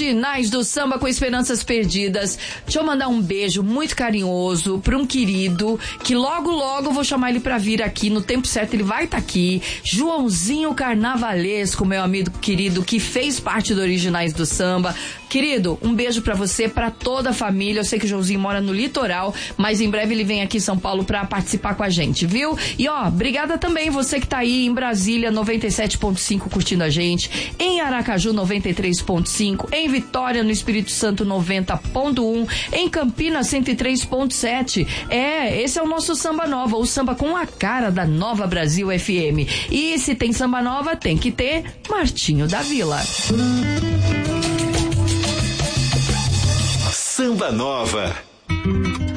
Originais do Samba com Esperanças Perdidas. Deixa eu mandar um beijo muito carinhoso pra um querido que logo eu vou chamar ele pra vir aqui. No tempo certo ele vai estar aqui. Joãozinho Carnavalesco, meu amigo querido, que fez parte do Originais do Samba. Querido, um beijo pra você, pra toda a família. Eu sei que o Joãozinho mora no litoral, mas em breve ele vem aqui em São Paulo pra participar com a gente, viu? E obrigada também você que tá aí em Brasília 97.5 curtindo a gente, em Aracaju 93.5, em Vitória no Espírito Santo 90.1, em Campinas 103.7. Esse é o nosso Samba Nova, o samba com a cara da Nova Brasil FM. E se tem samba nova, tem que ter Martinho da Vila. Samba Nova.